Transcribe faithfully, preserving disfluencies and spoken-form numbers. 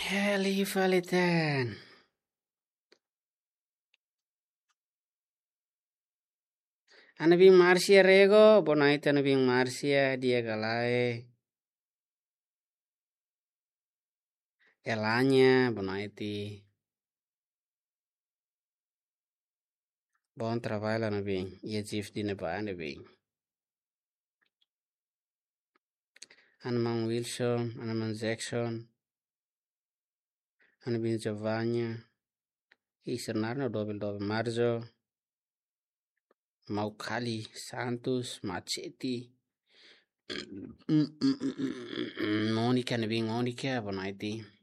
Heli Valitan. Ana bing Marsia rego, bonaita ana bing Marsia dia galai. Elanya bonaiti. Bon trabalho ana bing, ia chief dina pa ana bing. Ana mang Wilson, ana mang Jackson. Ana bing Giovanni. Isernarno double double Marzo. Maukali, Santos, Machete. Monica ana bing Monica bonaiti.